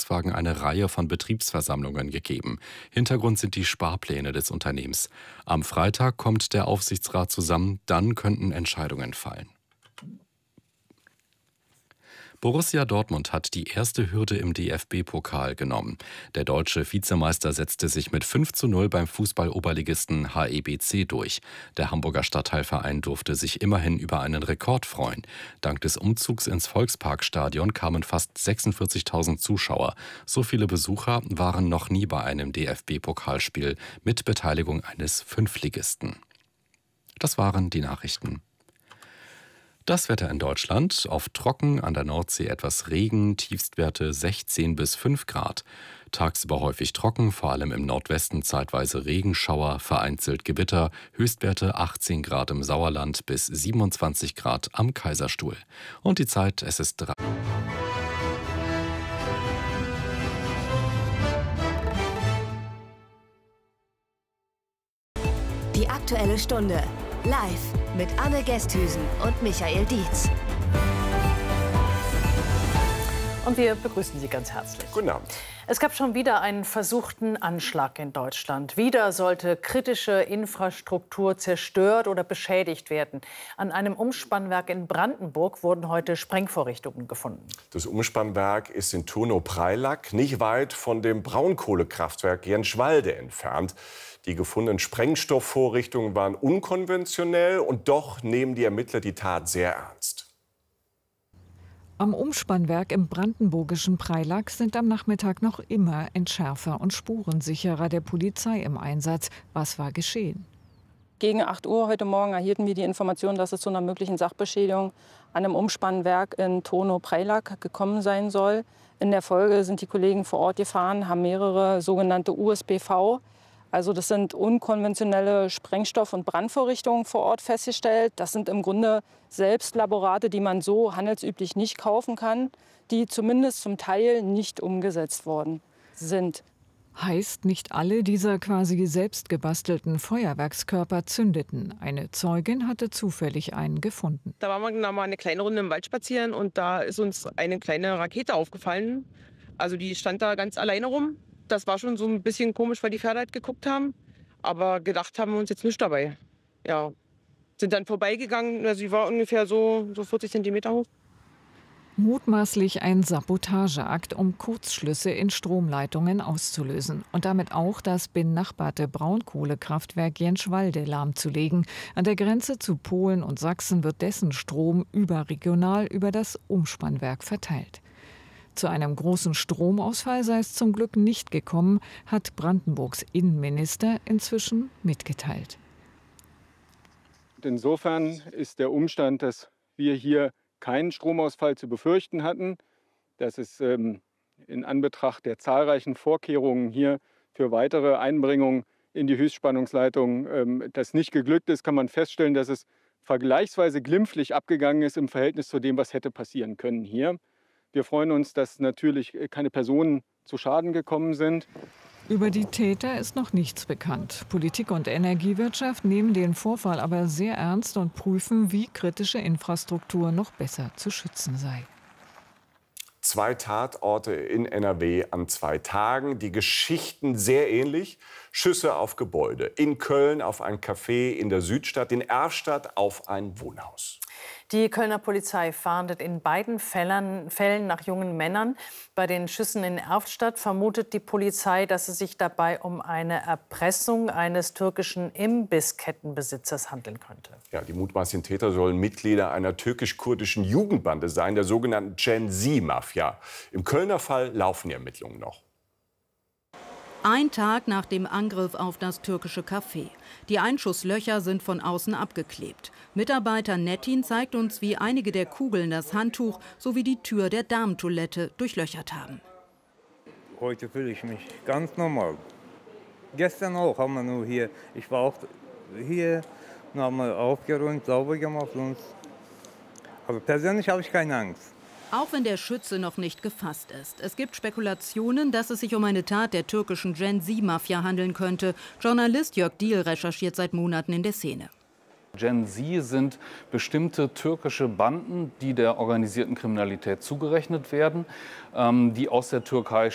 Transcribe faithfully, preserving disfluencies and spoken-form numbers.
Volkswagen eine Reihe von Betriebsversammlungen gegeben. Hintergrund sind die Sparpläne des Unternehmens. Am Freitag kommt der Aufsichtsrat zusammen, dann könnten Entscheidungen fallen. Borussia Dortmund hat die erste Hürde im D F B-Pokal genommen. Der deutsche Vizemeister setzte sich mit fünf zu null beim Fußball-Oberligisten H E B C durch. Der Hamburger Stadtteilverein durfte sich immerhin über einen Rekord freuen. Dank des Umzugs ins Volksparkstadion kamen fast sechsundvierzigtausend Zuschauer. So viele Besucher waren noch nie bei einem D F B-Pokalspiel mit Beteiligung eines Fünftligisten. Das waren die Nachrichten. Das Wetter in Deutschland: oft trocken, an der Nordsee etwas Regen, Tiefstwerte sechzehn bis fünf Grad. Tagsüber häufig trocken, vor allem im Nordwesten zeitweise Regenschauer, vereinzelt Gewitter, Höchstwerte achtzehn Grad im Sauerland bis siebenundzwanzig Grad am Kaiserstuhl. Und die Zeit, es ist drei. Die Aktuelle Stunde. Live mit Anne Gesthüsen und Michael Dietz. Und wir begrüßen Sie ganz herzlich. Guten Abend. Es gab schon wieder einen versuchten Anschlag in Deutschland. Wieder sollte kritische Infrastruktur zerstört oder beschädigt werden. An einem Umspannwerk in Brandenburg wurden heute Sprengvorrichtungen gefunden. Das Umspannwerk ist in Turno-Preilack, nicht weit von dem Braunkohlekraftwerk Jenschwalde entfernt. Die gefundenen Sprengstoffvorrichtungen waren unkonventionell und doch nehmen die Ermittler die Tat sehr ernst. Am Umspannwerk im brandenburgischen Preilack sind am Nachmittag noch immer Entschärfer und Spurensicherer der Polizei im Einsatz. Was war geschehen? Gegen acht Uhr heute Morgen erhielten wir die Information, dass es zu einer möglichen Sachbeschädigung an einem Umspannwerk in Turno-Preilack gekommen sein soll. In der Folge sind die Kollegen vor Ort gefahren, haben mehrere sogenannte U S B V, also das sind unkonventionelle Sprengstoff- und Brandvorrichtungen vor Ort festgestellt. Das sind im Grunde Selbstlaborate, die man so handelsüblich nicht kaufen kann, die zumindest zum Teil nicht umgesetzt worden sind. Heißt, nicht alle dieser quasi selbst gebastelten Feuerwerkskörper zündeten. Eine Zeugin hatte zufällig einen gefunden. Da waren wir mal eine kleine Runde im Wald spazieren und da ist uns eine kleine Rakete aufgefallen. Also die stand da ganz alleine rum. Das war schon so ein bisschen komisch, weil die Pferde halt geguckt haben. Aber gedacht haben wir uns jetzt nicht dabei. Ja, sind dann vorbeigegangen. Also sie war ungefähr so, so vierzig Zentimeter hoch. Mutmaßlich ein Sabotageakt, um Kurzschlüsse in Stromleitungen auszulösen und damit auch das benachbarte Braunkohlekraftwerk Jenschwalde lahmzulegen. An der Grenze zu Polen und Sachsen wird dessen Strom überregional über das Umspannwerk verteilt. Zu einem großen Stromausfall sei es zum Glück nicht gekommen, hat Brandenburgs Innenminister inzwischen mitgeteilt. Insofern ist der Umstand, dass wir hier keinen Stromausfall zu befürchten hatten, dass es ähm, in Anbetracht der zahlreichen Vorkehrungen hier für weitere Einbringung in die Höchstspannungsleitung ähm, das nicht geglückt ist, kann man feststellen, dass es vergleichsweise glimpflich abgegangen ist im Verhältnis zu dem, was hätte passieren können hier. Wir freuen uns, dass natürlich keine Personen zu Schaden gekommen sind. Über die Täter ist noch nichts bekannt. Politik und Energiewirtschaft nehmen den Vorfall aber sehr ernst und prüfen, wie kritische Infrastruktur noch besser zu schützen sei. Zwei Tatorte in N R W an zwei Tagen. Die Geschichten sehr ähnlich. Schüsse auf Gebäude. In Köln auf ein Café, in der Südstadt, in Erfstadt auf ein Wohnhaus. Die Kölner Polizei fahndet in beiden Fällen, Fällen nach jungen Männern. Bei den Schüssen in Erftstadt vermutet die Polizei, dass es sich dabei um eine Erpressung eines türkischen Imbisskettenbesitzers handeln könnte. Ja, die mutmaßlichen Täter sollen Mitglieder einer türkisch-kurdischen Jugendbande sein, der sogenannten Gen Z-Mafia. Im Kölner Fall laufen die Ermittlungen noch. Ein Tag nach dem Angriff auf das türkische Café. Die Einschusslöcher sind von außen abgeklebt. Mitarbeiter Nettin zeigt uns, wie einige der Kugeln das Handtuch sowie die Tür der Damentoilette durchlöchert haben. Heute fühle ich mich ganz normal. Gestern auch haben wir nur hier, ich war auch hier, und haben wir aufgeräumt, sauber gemacht. Und aber persönlich habe ich keine Angst. Auch wenn der Schütze noch nicht gefasst ist. Es gibt Spekulationen, dass es sich um eine Tat der türkischen Gen Z-Mafia handeln könnte. Journalist Jörg Diehl recherchiert seit Monaten in der Szene. Gen Z sind bestimmte türkische Banden, die der organisierten Kriminalität zugerechnet werden, ähm, die aus der Türkei